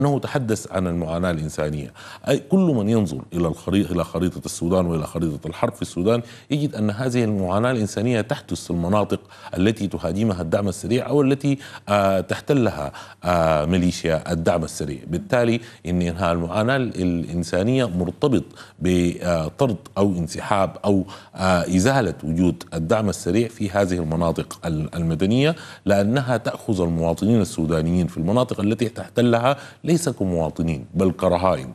أنه تحدث عن المعاناة الإنسانية. أي كل من ينظر إلى خريطة السودان وإلى خريطة الحرب في السودان يجد أن هذه المعاناة الإنسانية تحدث في المناطق التي تهاجمها الدعم السريع أو التي تحتلها ميليشيا الدعم السريع. بالتالي إن إنهاء المعاناة الإنسانية مرتبط بطرد أو انسحاب أو إزالة وجود الدعم السريع في هذه المناطق المدنية، لأنها تأخذ المواطنين السودانيين في المناطق التي تحتلها ليس كمواطنين بل كرهائن.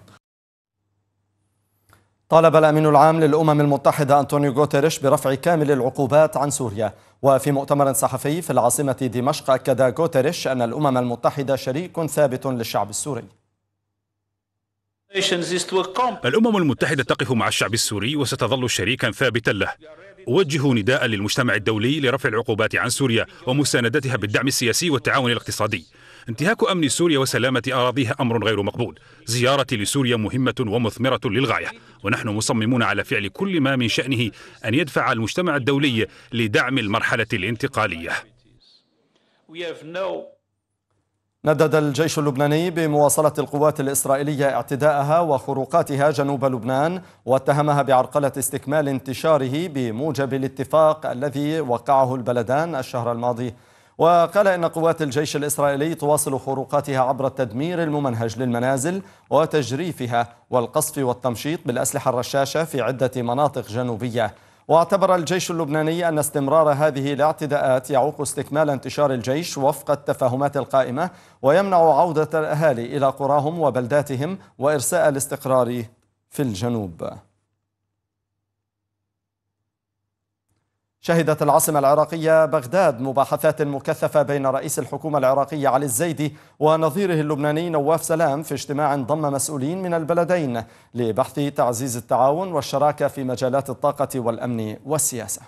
طالب الأمين العام للأمم المتحدة أنطونيو غوتيريش برفع كامل العقوبات عن سوريا. وفي مؤتمر صحفي في العاصمة دمشق أكد غوتيريش أن الأمم المتحدة شريك ثابت للشعب السوري. الأمم المتحدة تقف مع الشعب السوري وستظل شريكا ثابتا له. أوجه نداء للمجتمع الدولي لرفع العقوبات عن سوريا ومساندتها بالدعم السياسي والتعاون الاقتصادي. انتهاك أمن سوريا وسلامة أراضيها أمر غير مقبول. زيارتي لسوريا مهمة ومثمرة للغاية، ونحن مصممون على فعل كل ما من شأنه أن يدفع المجتمع الدولي لدعم المرحلة الانتقالية. ندد الجيش اللبناني بمواصلة القوات الإسرائيلية اعتداءها وخروقاتها جنوب لبنان، واتهمها بعرقلة استكمال انتشاره بموجب الاتفاق الذي وقعه البلدان الشهر الماضي. وقال إن قوات الجيش الإسرائيلي تواصل خروقاتها عبر التدمير الممنهج للمنازل وتجريفها والقصف والتمشيط بالأسلحة الرشاشة في عدة مناطق جنوبية. واعتبر الجيش اللبناني أن استمرار هذه الاعتداءات يعوق استكمال انتشار الجيش وفق التفاهمات القائمة، ويمنع عودة الأهالي إلى قراهم وبلداتهم وإرساء الاستقرار في الجنوب. شهدت العاصمة العراقية بغداد مباحثات مكثفة بين رئيس الحكومة العراقية علي الزيدي ونظيره اللبناني نواف سلام في اجتماع ضم مسؤولين من البلدين لبحث تعزيز التعاون والشراكة في مجالات الطاقة والأمن والسياسة.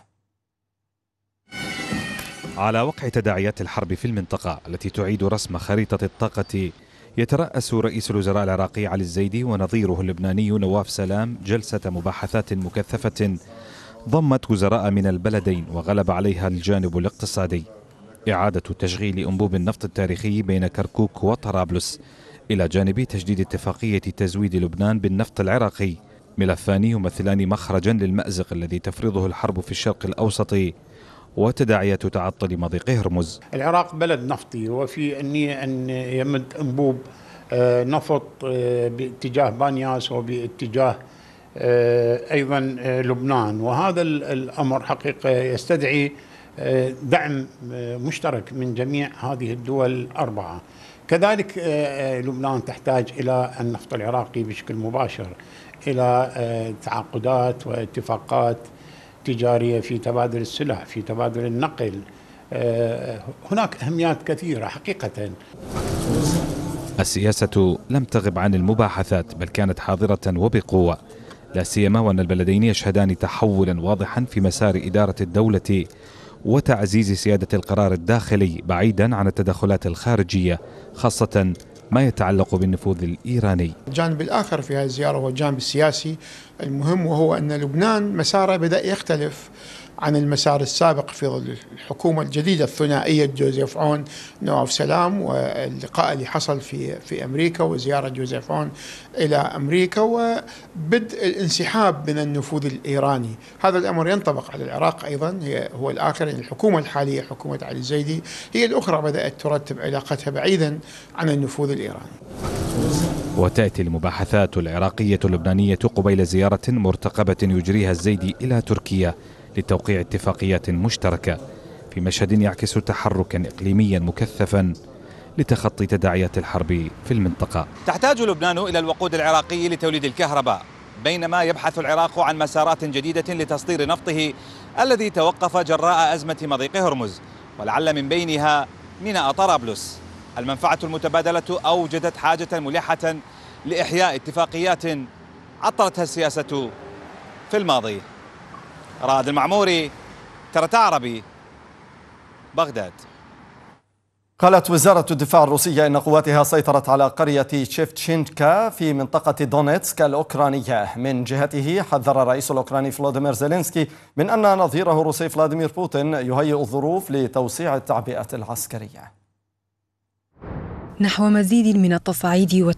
على وقع تداعيات الحرب في المنطقة التي تعيد رسم خريطة الطاقة، يترأس رئيس الوزراء العراقي علي الزيدي ونظيره اللبناني نواف سلام جلسة مباحثات مكثفة ضمت وزراء من البلدين وغلب عليها الجانب الاقتصادي. إعادة تشغيل أنبوب النفط التاريخي بين كركوك وطرابلس، إلى جانب تجديد اتفاقية تزويد لبنان بالنفط العراقي، ملفان يمثلان مخرجا للمأزق الذي تفرضه الحرب في الشرق الأوسط وتداعيات تعطل مضيق هرمز. العراق بلد نفطي، وفي النية أن يمد أنبوب نفط باتجاه بانياس وباتجاه أيضا لبنان، وهذا الأمر حقيقة يستدعي دعم مشترك من جميع هذه الدول الأربعة. كذلك لبنان تحتاج إلى النفط العراقي بشكل مباشر، إلى تعاقدات واتفاقات تجارية في تبادل السلع، في تبادل النقل. هناك أهميات كثيرة حقيقة. السياسة لم تغب عن المباحثات بل كانت حاضرة وبقوة، لا سيما وأن البلدين يشهدان تحولا واضحا في مسار إدارة الدولة وتعزيز سيادة القرار الداخلي بعيدا عن التدخلات الخارجية، خاصة ما يتعلق بالنفوذ الإيراني. الجانب الآخر في هذه الزيارة هو الجانب السياسي المهم، وهو أن لبنان مساره بدأ يختلف عن المسار السابق في ظل الحكومة الجديدة الثنائية جوزيف عون نواف سلام، واللقاء اللي حصل في أمريكا وزيارة جوزيف عون إلى أمريكا وبدء الانسحاب من النفوذ الإيراني. هذا الأمر ينطبق على العراق أيضا، هو الآخر. الحكومة الحالية حكومة علي الزيدي هي الأخرى بدأت ترتب علاقتها بعيدا عن النفوذ الإيراني. وتأتي المباحثات العراقية اللبنانية قبيل زيارة مرتقبة يجريها الزيدي إلى تركيا لتوقيع اتفاقيات مشتركة في مشهد يعكس تحركا إقليميا مكثفا لتخطي تداعيات الحرب في المنطقة. تحتاج لبنان إلى الوقود العراقي لتوليد الكهرباء، بينما يبحث العراق عن مسارات جديدة لتصدير نفطه الذي توقف جراء أزمة مضيق هرمز، ولعل من بينها ميناء طرابلس. المنفعة المتبادلة أوجدت حاجة ملحة لإحياء اتفاقيات عطلتها السياسة في الماضي. رائد المعموري، ترى عربي، بغداد. قالت وزارة الدفاع الروسية إن قواتها سيطرت على قرية شيفتشينكا في منطقة دونيتسك الأوكرانية. من جهته حذر الرئيس الأوكراني فلوديمير زيلينسكي من أن نظيره الروسي فلاديمير بوتين يهيئ الظروف لتوسيع التعبئة العسكرية. نحو مزيد من التصعيد